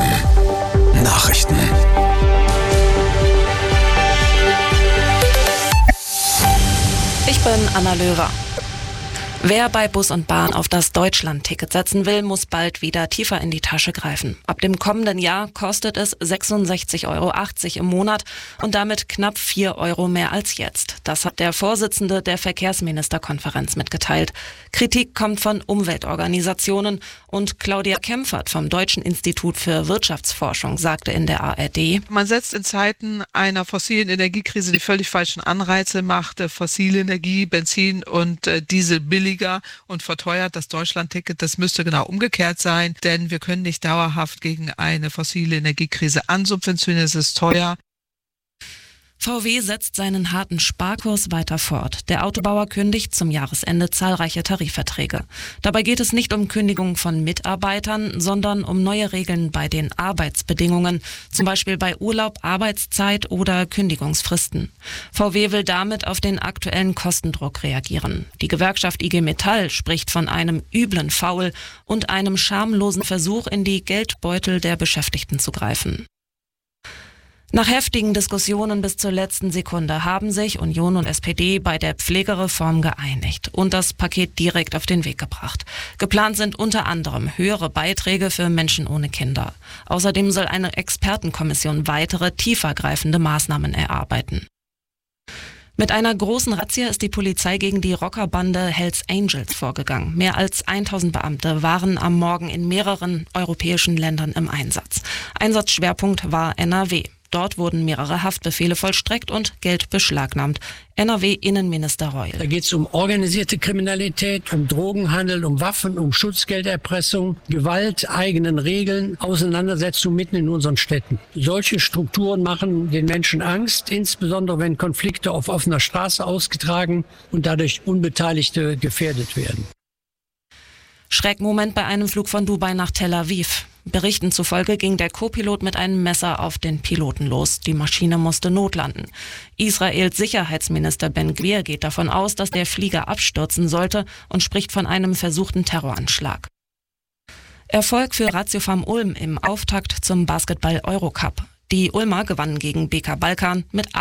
Nachrichten. Ich bin Anna Löwer. Wer bei Bus und Bahn auf das Deutschland-Ticket setzen will, muss bald wieder tiefer in die Tasche greifen. Ab dem kommenden Jahr kostet es 66,80 € im Monat und damit knapp 4 € mehr als jetzt. Das hat der Vorsitzende der Verkehrsministerkonferenz mitgeteilt. Kritik kommt von Umweltorganisationen und Claudia Kempfert vom Deutschen Institut für Wirtschaftsforschung sagte in der ARD: Man setzt in Zeiten einer fossilen Energiekrise die völlig falschen Anreize, macht fossile Energie, Benzin und Diesel billiger und verteuert das Deutschland-Ticket. Das müsste genau umgekehrt sein, denn wir können nicht dauerhaft gegen eine fossile Energiekrise ansubventionieren. Es ist teuer. VW setzt seinen harten Sparkurs weiter fort. Der Autobauer kündigt zum Jahresende zahlreiche Tarifverträge. Dabei geht es nicht um Kündigungen von Mitarbeitern, sondern um neue Regeln bei den Arbeitsbedingungen, zum Beispiel bei Urlaub, Arbeitszeit oder Kündigungsfristen. VW will damit auf den aktuellen Kostendruck reagieren. Die Gewerkschaft IG Metall spricht von einem üblen Faul und einem schamlosen Versuch, in die Geldbeutel der Beschäftigten zu greifen. Nach heftigen Diskussionen bis zur letzten Sekunde haben sich Union und SPD bei der Pflegereform geeinigt und das Paket direkt auf den Weg gebracht. Geplant sind unter anderem höhere Beiträge für Menschen ohne Kinder. Außerdem soll eine Expertenkommission weitere, tiefergreifende Maßnahmen erarbeiten. Mit einer großen Razzia ist die Polizei gegen die Rockerbande Hells Angels vorgegangen. Mehr als 1000 Beamte waren am Morgen in mehreren europäischen Ländern im Einsatz. Einsatzschwerpunkt war NRW. Dort wurden mehrere Haftbefehle vollstreckt und Geld beschlagnahmt. NRW-Innenminister Reul. Da geht es um organisierte Kriminalität, um Drogenhandel, um Waffen, um Schutzgelderpressung, Gewalt, eigenen Regeln, Auseinandersetzungen mitten in unseren Städten. Solche Strukturen machen den Menschen Angst, insbesondere wenn Konflikte auf offener Straße ausgetragen und dadurch Unbeteiligte gefährdet werden. Schreckmoment bei einem Flug von Dubai nach Tel Aviv. Berichten zufolge ging der Co-Pilot mit einem Messer auf den Piloten los. Die Maschine musste notlanden. Israels Sicherheitsminister Ben Gvir geht davon aus, dass der Flieger abstürzen sollte und spricht von einem versuchten Terroranschlag. Erfolg für Ratiopharm Ulm im Auftakt zum Basketball-Eurocup. Die Ulmer gewannen gegen BK Balkan mit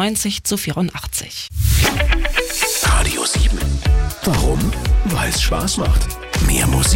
98:84. Radio 7. Warum? Weil es Spaß macht. Mehr Musik.